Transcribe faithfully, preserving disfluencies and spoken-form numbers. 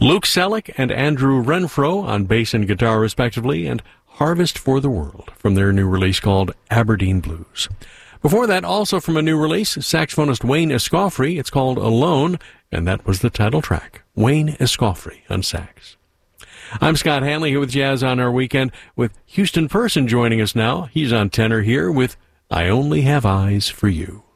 Luke Selleck and Andrew Renfro on bass and guitar respectively, and Harvest for the World from their new release called Aberdeen Blues. Before that, also from a new release, saxophonist Wayne Escoffery. It's called Alone, and that was the title track. Wayne Escoffery on sax. I'm Scott Hanley here with Jazz on Our Weekend, with Houston Person joining us now. He's on tenor here with I Only Have Eyes for You.